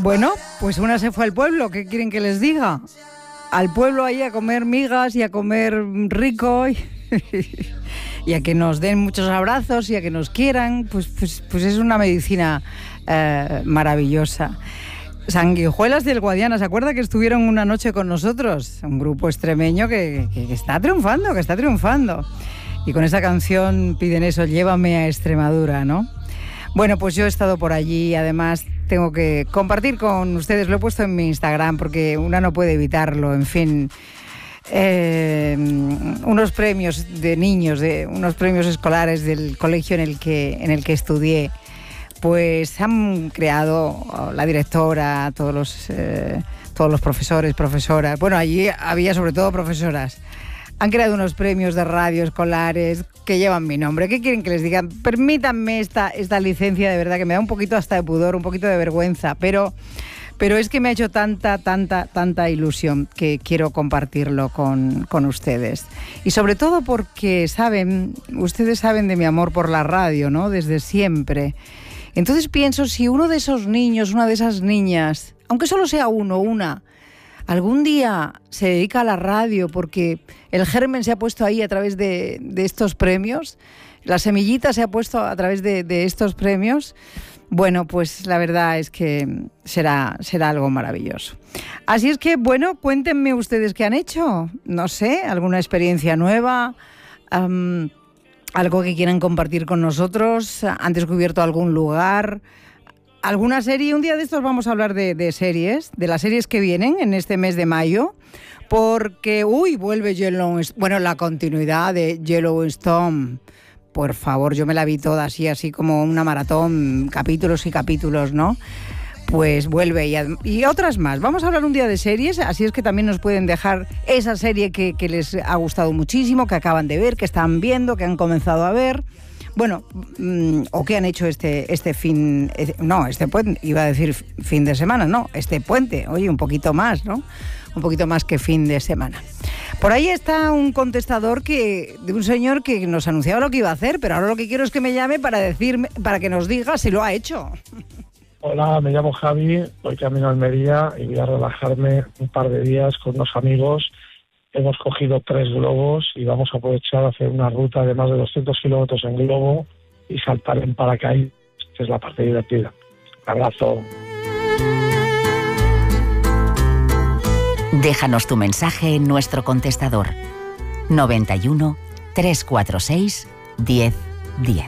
Bueno, pues una se fue al pueblo, ¿qué quieren que les diga? Al pueblo ahí a comer migas y a comer rico y a que nos den muchos abrazos y a que nos quieran, pues es una medicina maravillosa. Sanguijuelas del Guadiana, ¿se acuerda que estuvieron una noche con nosotros? Un grupo extremeño que está triunfando, Y con esta canción piden eso, llévame a Extremadura, ¿no? Bueno, pues yo he estado por allí, además tengo que compartir con ustedes, lo he puesto en mi Instagram porque una no puede evitarlo, en fin, unos premios de niños, unos premios escolares del colegio en el que estudié, pues han creado la directora, todos los profesores, profesoras, bueno, allí había sobre todo profesoras. Han creado unos premios de radio escolares que llevan mi nombre. ¿Qué quieren que les diga? Permítanme esta licencia, de verdad, que me da un poquito hasta de pudor, un poquito de vergüenza, pero es que me ha hecho tanta ilusión que quiero compartirlo con ustedes. Y sobre todo porque ustedes saben de mi amor por la radio, ¿no? Desde siempre. Entonces pienso, si uno de esos niños, una de esas niñas, aunque solo sea uno o una, algún día se dedica a la radio porque el germen se ha puesto ahí a través de estos premios, la semillita se ha puesto a través de estos premios, bueno, pues la verdad es que será algo maravilloso. Así es que, bueno, cuéntenme ustedes qué han hecho, no sé, alguna experiencia nueva, algo que quieran compartir con nosotros, han descubierto algún lugar, alguna serie. Un día de estos vamos a hablar de series, de las series que vienen en este mes de mayo, porque, vuelve la continuidad de Yellowstone. Por favor, yo me la vi toda así como una maratón, capítulos y capítulos, ¿no? Pues vuelve y otras más. Vamos a hablar un día de series, así es que también nos pueden dejar esa serie que les ha gustado muchísimo, que acaban de ver, que están viendo, que han comenzado a ver. Bueno, o qué han hecho este puente, iba a decir fin de semana, no, este puente, oye, un poquito más, ¿no? Un poquito más que fin de semana. Por ahí está un contestador de un señor que nos anunciaba lo que iba a hacer, pero ahora lo que quiero es que me llame para que nos diga si lo ha hecho. Hola, me llamo Javi, voy camino a Almería y voy a relajarme un par de días con unos amigos. Hemos cogido 3 globos y vamos a aprovechar a hacer una ruta de más de 200 kilómetros en globo y saltar en paracaídas, que es la parte divertida. Un abrazo. Déjanos tu mensaje en nuestro contestador 91 346 1010.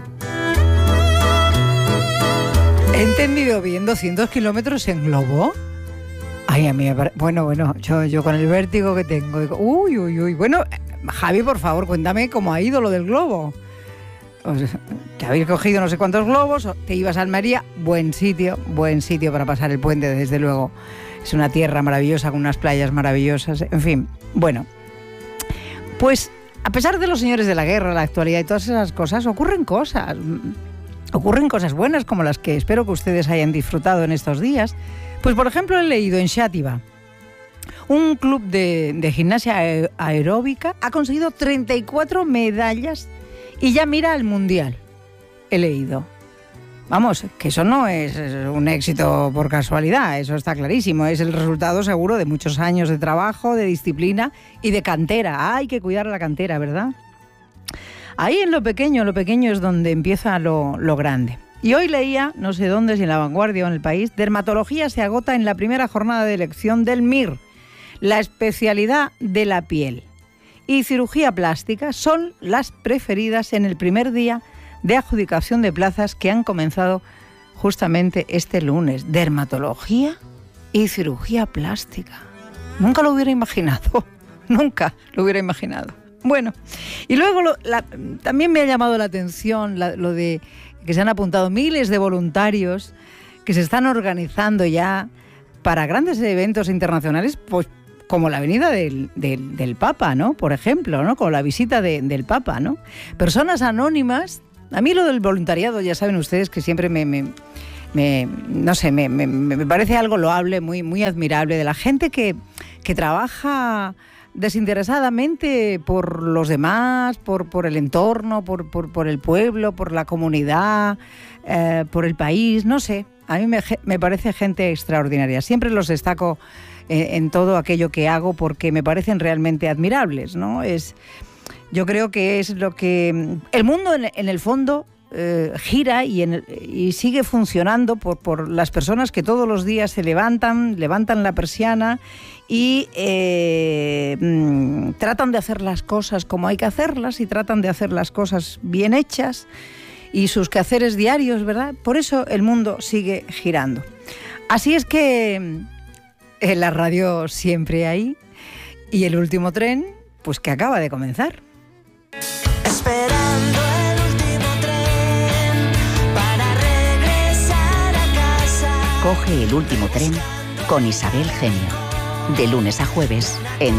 ¿He entendido bien 200 kilómetros en globo? Ay, a mí, bueno, yo con el vértigo que tengo, digo, uy. Bueno, Javi, por favor, cuéntame cómo ha ido lo del globo. Te habéis cogido no sé cuántos globos, te ibas a Almería, buen sitio para pasar el puente, desde luego. Es una tierra maravillosa, con unas playas maravillosas, en fin. Bueno, pues a pesar de los señores de la guerra, la actualidad y todas esas cosas, ocurren cosas buenas como las que espero que ustedes hayan disfrutado en estos días. Pues, por ejemplo, he leído en Xàtiva, un club de gimnasia aeróbica ha conseguido 34 medallas y ya mira al Mundial. He leído. Vamos, que eso no es un éxito por casualidad, eso está clarísimo. Es el resultado seguro de muchos años de trabajo, de disciplina y de cantera. Hay que cuidar la cantera, ¿verdad? Ahí en lo pequeño es donde empieza lo grande. Y hoy leía, no sé dónde, si en La Vanguardia o en El País, dermatología se agota en la primera jornada de elección del MIR, la especialidad de la piel. Y cirugía plástica son las preferidas en el primer día de adjudicación de plazas que han comenzado justamente este lunes. Dermatología y cirugía plástica. Nunca lo hubiera imaginado. Bueno, y luego también me ha llamado la atención lo de que se han apuntado miles de voluntarios que se están organizando ya para grandes eventos internacionales, pues como la venida del Papa, ¿no? Por ejemplo, ¿no? Con la visita del Papa, ¿no? Personas anónimas. A mí lo del voluntariado, ya saben ustedes que siempre me parece algo loable, muy, muy admirable, de la gente que trabaja desinteresadamente por los demás, por el entorno, por el pueblo, por la comunidad, por el país, no sé. A mí me parece gente extraordinaria. Siempre los destaco en todo aquello que hago porque me parecen realmente admirables, ¿no? Yo creo que es lo que... El mundo, en el fondo, gira y sigue funcionando por las personas que todos los días se levantan la persiana y tratan de hacer las cosas como hay que hacerlas y tratan de hacer las cosas bien hechas y sus quehaceres diarios, ¿verdad? Por eso el mundo sigue girando. Así es que en la radio siempre hay, y el último tren, pues que acaba de comenzar. Esperando el último tren para regresar a casa. Coge el último tren con Isabel Genio. De lunes a jueves en